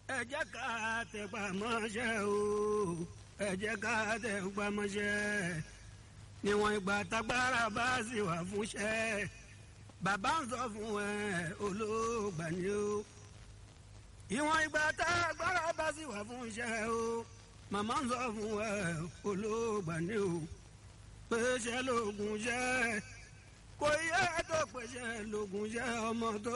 ẹ jẹ́ ká tẹpá mọ́ṣẹ́ o ẹ jẹ́ ká tẹpá mọ́ṣẹ́ níwọ̀n ìgbà tágbára bá sì wà fúnṣẹ́ bàbá ń sọ fún ẹ olóògbà ni o ìwọ̀n ìgbà tágbára bá sì wà fúnṣẹ́ o màmá ń sọ fún ẹ olóògbà ni o pèsè lóògùn ṣẹ́ kò yẹ tó pèsè lóògùn ṣẹ́ ọmọ tó